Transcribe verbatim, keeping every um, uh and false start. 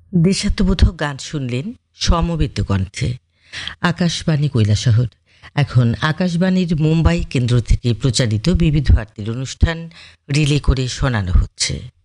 দেশাত্মবোধক গান শুনলেন সমবেত কণ্ঠে। আকাশবাণী কৈলাসহর। এখন আকাশবাণীর মুম্বাই কেন্দ্র থেকে প্রচারিত বিবিধ ভারতীর অনুষ্ঠান রিলে করে শোনানো হচ্ছে।